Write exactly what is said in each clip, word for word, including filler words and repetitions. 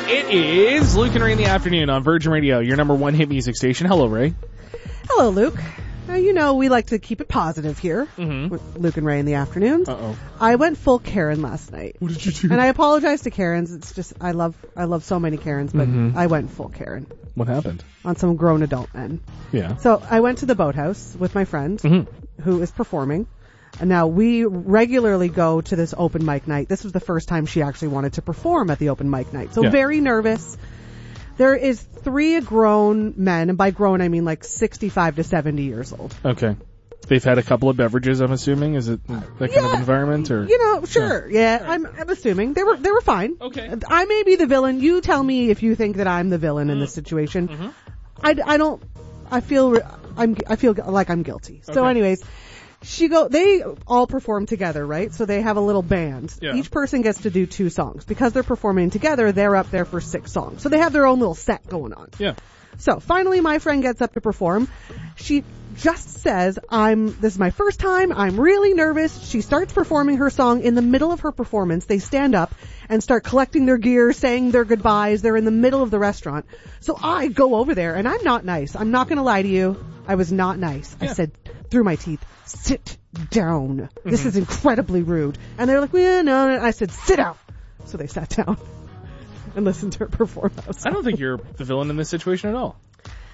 It is Luke and Ray in the afternoon on Virgin Radio, your number one hit music station. Hello, Ray. Hello, Luke. Now, you know we like to keep it positive here Mm-hmm. with Luke and Ray in the afternoons. Uh-oh. I went full Karen last night. What did you do? And I apologize to Karens. It's just, I love I love so many Karens, but Mm-hmm. I went full Karen What happened? on some grown adult men. Yeah. So I went to the boathouse with my friend Mm-hmm. who is performing. And now we regularly go to this open mic night. This was the first time she actually wanted to perform at the open mic night. So Yeah. very nervous. There is three grown men, and by grown I mean like sixty-five to seventy years old. Okay. They've had a couple of beverages, I'm assuming. Is it that kind Yeah. of environment? Or You know, sure. Yeah, I'm I'm assuming. They were they were fine. Okay. I may be the villain. You tell me if you think that I'm the villain in this situation. Mhm. I, I don't I feel re- I'm I feel like I'm guilty. So Okay. anyways, she go they all perform together, right? So they have a little band. Yeah. Each person gets to do two songs. Because they're performing together, they're up there for six songs. So they have their own little set going on. Yeah. So finally my friend gets up to perform. She just says, I'm, this is my first time, I'm really nervous. She starts performing her song. In the middle of her performance, they stand up and start collecting their gear, saying their goodbyes. They're in the middle of the restaurant. So I go over there, and I'm not nice. I'm not going to lie to you. I was not nice. Yeah. I said through my teeth, sit down. Mm-hmm. This is incredibly rude. And they're like, well, no, no. I said, sit down. So they sat down and listened to her perform. I don't think you're the villain in this situation at all.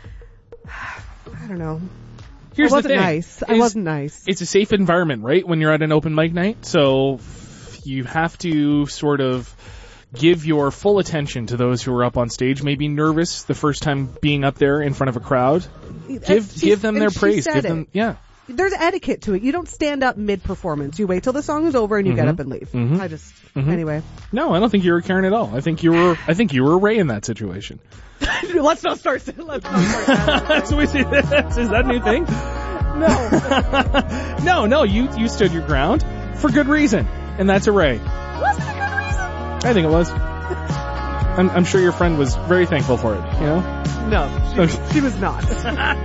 I don't know. Here's I wasn't the thing. nice. I is wasn't nice. It's a safe environment, right? When you're at an open mic night. So you have to sort of give your full attention to those who are up on stage, maybe nervous the first time being up there in front of a crowd. Give She's- give them and their she praise. said Give it. them yeah. There's etiquette to it. You don't stand up mid-performance. You wait till the song is over and you get Mhm. up and leave. Mhm. I just, Mhm. anyway. No, I don't think you were Karen at all. I think you were I think you were Ray in that situation. Let's not start. Let's not start. That's what we see. Is that a new thing? No. no, no, you you stood your ground for good reason. And that's a Ray. Wasn't a good reason. I think it was. I'm, I'm sure your friend was very thankful for it, you know? No, she, Okay. she was not.